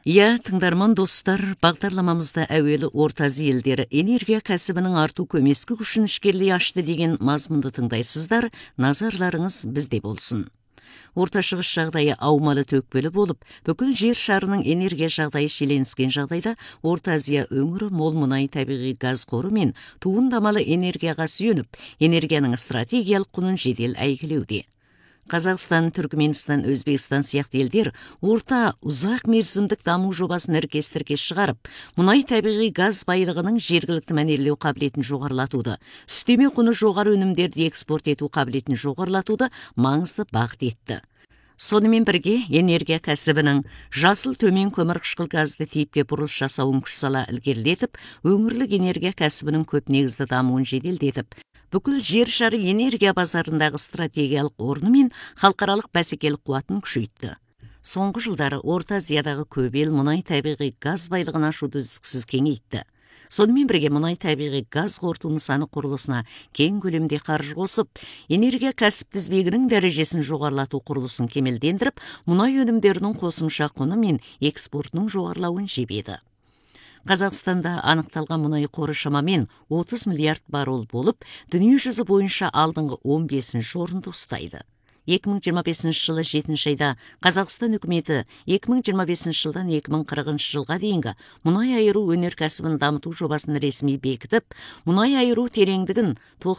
Тыңдарман достар, бағдарламамызда әуелі Орта Азия елдері энергия кәсібінің арту көмескі күшін ішкерлей ашты деген мазмұнды тыңдайсыздар, назарларыңыз бізде болсын. Орта шығыс жағдайы аумалы төкпелі болып, бүкіл жер шарының энергия жағдайы шиеленіскен жағдайда Орта Азия өңірі мол мұнай табиғи газ қоры мен туындамалы энергияға сүйеніп, энергияның стратегиялық құнын жедел әйгілеуде. Қазақстан, Түркменстан, Өзбекстан сияқты елдер орта ұзақ мерзімдік даму жобасын іркес-тіркес шығарып, мұнай табиғи газ байлығының жергілікті мәнерлеу қабілетін жоғарылатуды, үстеме құны жоғары өнімдерді экспорт ету қабілетін жоғарылатуды маңызды бағыт етті. Сонымен бірге энергия кәсібінің жасыл төмен көмірқышқыл газды типке бұрылыс жасауын күш сала ілгерілетіп, өңірлік энергия кәсібінің көп негізді дамуын жеделдетіп, бүкіл жер шары энергия базарындағы стратегиялық орны мен халықаралық бәсекелік қуатын күшейтті. Соңғы жылдары Орта Азиядағы көп ел мұнай табиғи газ байлығын ашуды үздіксіз кеңейтті. Сонымен бірге мұнай табиғи газ қорыту нысаны құрылысына кең көлемде қаржы қосып, энергия кәсіп тізбегінің дәрежесін жоғарылату құрылысын кемелдендіріп, мұнай өнімдерінің қосымша құны мен экспортының жоғарылауын жебеді. Қазақстанда анықталған мұнай қоры шамамен 30 миллиард баррель болып, дүние жүзі бойынша алдыңғы 15-ші орынды ұстайды. 2025 жылы 7-ші айда Қазақстан үкіметі 2025 жылдан 2040 жылға дейінгі мұнай айыру өнеркәсібін дамыту жобасын ресми бекітіп, мұнай айыру тереңдігін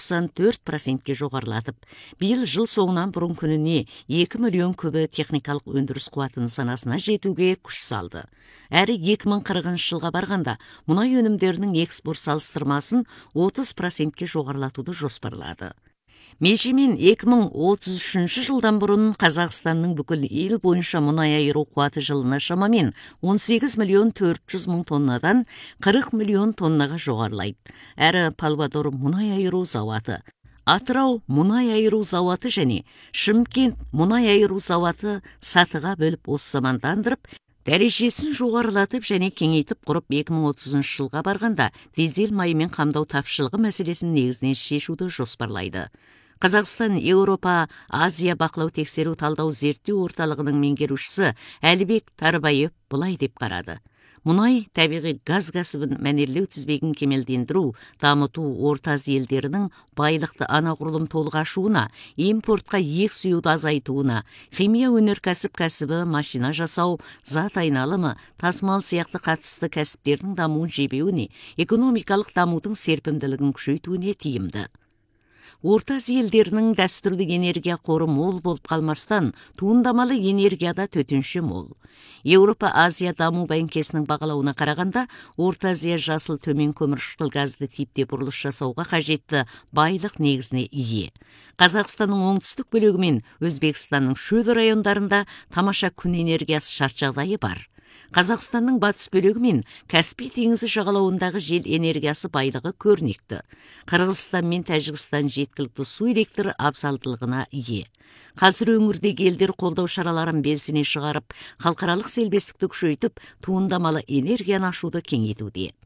94%-ке жоғарылатып, биыл жыл соңынан бұрын күніне 2 миллион күбі техникалық өндіріс қуаты нысанасына жетуге күш салды. Әрі 2040 жылға барғанда мұнай өнімдерінің экспорт салыстырмасын 30%-ке жоғарылатуды жоспарлады. Межемен 2033 жылдан бұрын Қазақстанның бүкіл ел бойынша мұнай айыру қуаты жылына шамамен 18 миллион 400 мың тоннадан 40 миллион тоннаға жоғарылайды. Әрі Павлодар мұнай айыру зауыты, Атырау мұнай айыру зауыты және Шымкент мұнай айыру зауыты сатыға бөліп осы замандандырып, дәрежесін жоғарылатып және кеңейтіп құрып 2030 жылға барғанда дизель майымен қамдау тапшылығы мәселесін негізінен шешуді жоспарлайды. Қазақстан Еуропа Азия бақылау тексеру талдау зерттеу орталығының меңгерушісі Әлібек Тарбаев былай деп қарады. Мұнай табиғи газ кәсібін мәнерлеу тізбегін кемелдендіру, дамыту Орта Азия елдерінің байлықты анағұрлым толық ашуына, импортқа иек сүюді азайтуына, химия өнеркәсіп кәсібі, машина жасау, зат айналымы, тасымал сияқты қатысты кәсіптердің дамуын жебеуіне, экономикалық дамудың серпімділігін күшейтуіне тиімді. Орта Азия елдерінің дәстүрлі энергия қоры мол болып қалмастан, туындамалы энергияда төтенше мол. Еуропа Азия даму банкесінің бағалауына қарағанда, Орта Азия жасыл төмен көмірқышқыл газды типте бұрылыс жасауға қажетті байлық негізіне ие. Қазақстанның оңтүстік бөлігі мен Өзбекстанның шөл райондарында тамаша күн энергиясы шарт жағдайы бар. Қазақстанның батыс бөлігі мен Каспий теңізі жағалауындағы жел энергиясы байлығы көрнекті. Қырғызстан мен Тәжікстан жеткілікті су электр абзалдылығына ие. Қазір өңірдегі елдер қолдау шараларын белсене шығарып, халықаралық селбестікті күшейтіп, туындамалы энергияны ашуды кеңейтуде.